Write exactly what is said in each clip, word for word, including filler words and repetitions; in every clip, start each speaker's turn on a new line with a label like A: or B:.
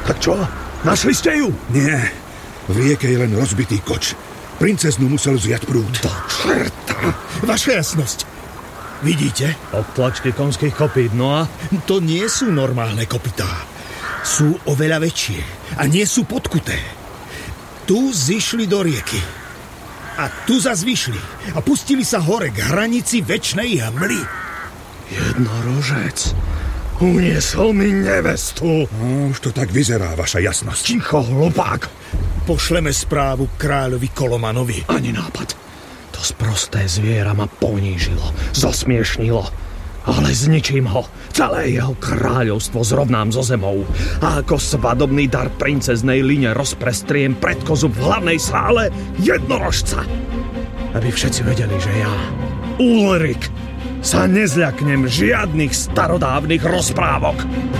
A: Tak čo? Našli ste ju?
B: Nie. V rieke je len rozbitý koč. Princeznu musel zjať prúd.
A: Do čerta. Vaša jasnosť. Vidíte?
C: Odtlačky konských kopít, no a?
A: To nie sú normálne kopytá. Sú oveľa väčšie a nie sú podkuté. Tu zišli do rieky. A tu zas vyšli a pustili sa hore k hranici večnej hmly.
C: Jednorožec uniesol mi nevestu.
B: No, už to tak vyzerá, vaša jasnosť.
C: Ticho, hlupák.
A: Pošleme správu kráľovi Kolomanovi.
C: Ani nápad. To sprosté zviera ma ponížilo, zosmiešnilo. Ale zničím ho. Celé jeho kráľovstvo zrovnám so zemou. A ako svadobný dar princeznej Line rozprestriem pred kozu v hlavnej sále jednorožca. Aby všetci vedeli, že ja, Ulrik, sa nezľaknem žiadnych starodávnych rozprávok.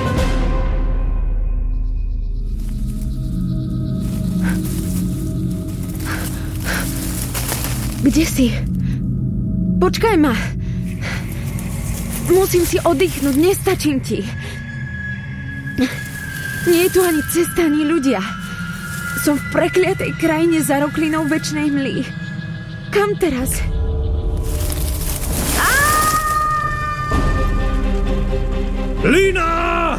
D: Kde si? Počkaj ma. Musím si oddychnúť, nestačím ti. Nie je tu ani cesta, ani ľudia. Som v prekliatej krajine za roklinou večnej hmly. Kam teraz?
C: Lina!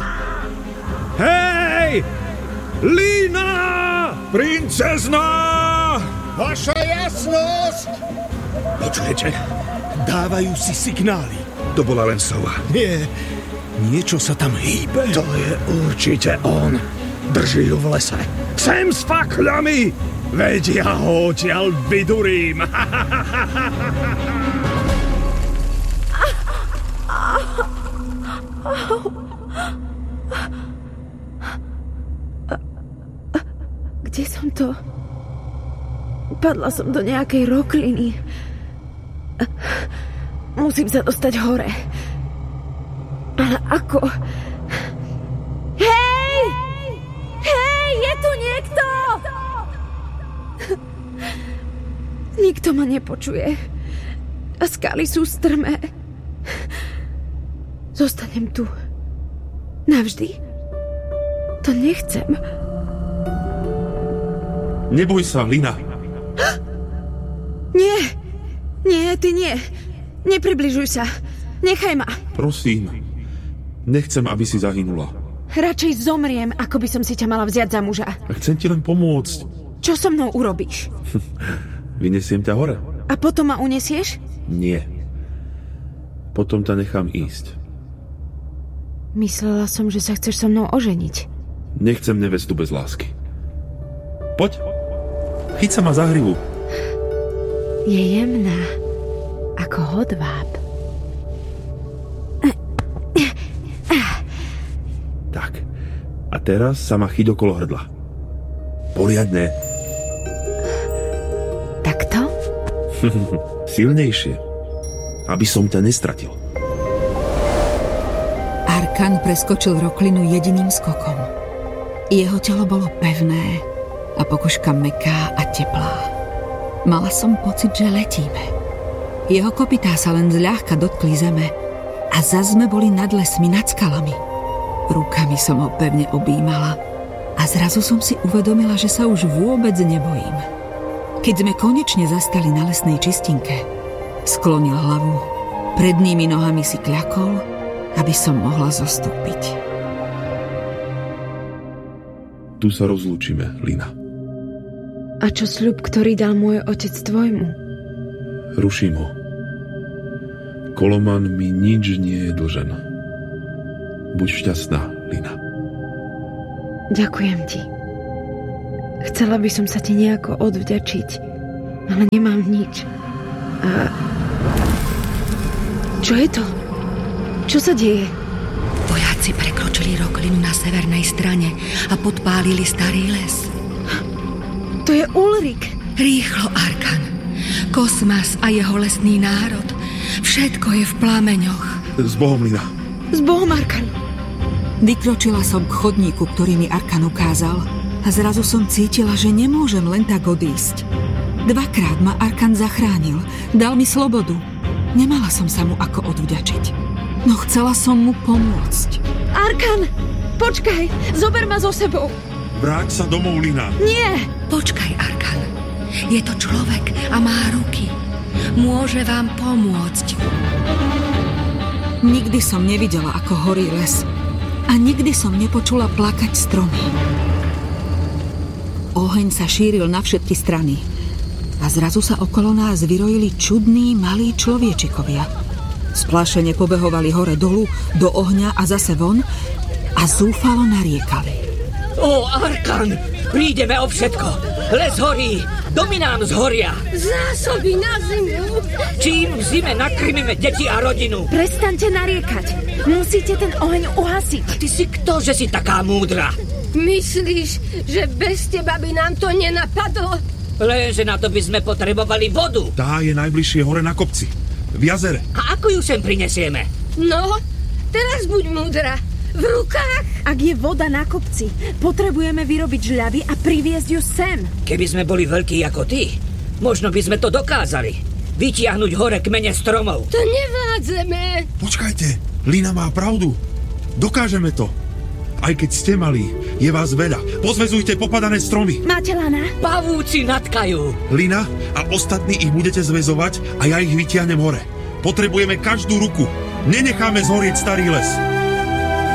C: Hej! Lina!
B: Princezna!
A: Vaša jasnosť! Počujete? Dávajú si signály.
B: To bola len sova.
A: Nie, niečo sa tam hýbe.
C: To je určite on. Drží ju v lese. Sem s fakľami! Veď ja ho odtiaľ vydurím.
D: Kde som to? Padla som do nejakej rokliny. Musím sa dostať hore. Ale ako? Hej! Hej, je tu niekto! Nikto ma nepočuje. A skaly sú strmé. Zostanem tu. Navždy. To nechcem.
E: Neboj sa, Lina.
D: Nie. Nie, ty nie. Nepribližuj sa. Nechaj ma.
E: Prosím. Nechcem, aby si zahynula.
D: Radšej zomriem, ako by som si ťa mala vziať za muža.
E: A chcem ti len pomôcť.
D: Čo so mnou urobíš?
E: Vynesiem ťa hore.
D: A potom ma unesieš?
E: Nie. Potom ťa nechám ísť.
D: Myslela som, že sa chceš so mnou oženiť.
E: Nechcem nevestu bez lásky. Poď. Chyť sa ma za hrivu.
D: Je jemná. Ako hodváb.
E: Tak. A teraz sa ma chyť okolo hrdla. Poriadne.
D: Takto?
E: Silnejšie. Aby som ťa nestratil.
F: Arkan preskočil roklinu jediným skokom. Jeho telo bolo pevné a pokožka mäkká a teplá. Mala som pocit, že letíme. Jeho kopytá sa len zľahka dotkli zeme a zas sme boli nad lesmi, nad skalami. Rukami som ho pevne objímala a zrazu som si uvedomila, že sa už vôbec nebojím. Keď sme konečne zastali na lesnej čistinke, sklonil hlavu, prednými nohami si kľakol, aby som mohla zostúpiť.
E: Tu sa rozlúčime, Lina.
D: A čo sľub, ktorý dal môj otec tvojmu?
E: Ruším ho. Koloman mi nič nie je dlžen. Buď šťastná, Lina.
D: Ďakujem ti. Chcela by som sa ti nejako odvďačiť, ale nemám nič. A... Čo je to? Čo sa deje?
G: Vojaci prekročili roklinu na severnej strane a podpálili starý les.
D: To je Ulrik.
G: Rýchlo, Arkan. Kosmas a jeho lesný národ. Všetko je v plameňoch.
E: S Bohom, Lina.
D: S Bohom, Arkan.
F: Vykročila som k chodníku, ktorý mi Arkan ukázal, a zrazu som cítila, že nemôžem len tak odísť. Dvakrát ma Arkan zachránil, dal mi slobodu. Nemala som sa mu ako odvďačiť, no chcela som mu pomôcť.
D: Arkan, Počkaj, zober ma so sebou.
E: Vráť sa domov, Lina.
D: Nie!
G: Počkaj, Arkan. Je to človek a má ruky. Môže vám pomôcť.
F: Nikdy som nevidela, ako horí les. A nikdy som nepočula plakať stromy. Oheň sa šíril na všetky strany. A zrazu sa okolo nás vyrojili čudní malí človečikovia. Splášene pobehovali hore dolu, do ohňa a zase von a zúfalo nariekali.
H: Ó, Arkan, prídeme o všetko. Les horí, domy nám zhoria.
I: Zásoby na zimu.
H: Čím v zime nakrmíme deti a rodinu?
D: Prestaňte nariekať. Musíte ten oheň uhasiť.
H: Ty si kto, že si taká múdra?
I: Myslíš, že bez teba by nám to nenapadlo?
H: Lenže na to by sme potrebovali vodu.
E: Tá je najbližšie hore na kopci. V jazere.
H: A ako ju sem prinesieme?
I: No, teraz buď múdra. V rukách?
D: Ak je voda na kopci, potrebujeme vyrobiť žľavy a priviesť ju sem.
H: Keby sme boli veľkí ako ty, možno by sme to dokázali. Vytiahnuť hore kmene stromov.
I: To nevládzeme.
E: Počkajte, Lina má pravdu. Dokážeme to. Aj keď ste malí, je vás veľa. Pozväzujte popadané stromy.
D: Máte lana?
H: Pavúci natkajú.
E: Lina a ostatní ich budete zväzovať a ja ich vytiahnem hore. Potrebujeme každú ruku. Nenecháme zhorieť starý les.